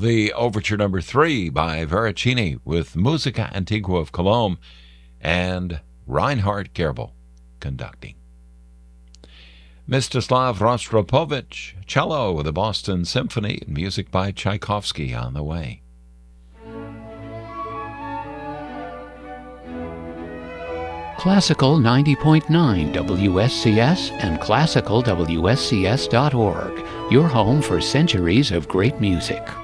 the Overture Number 3 by Veracini with Musica Antigua of Cologne and Reinhard Gerbel conducting. Mstislav Rostropovich, cello with the Boston Symphony, and music by Tchaikovsky on the way. Classical 90.9 WSCS and classicalwscs.org, your home for centuries of great music.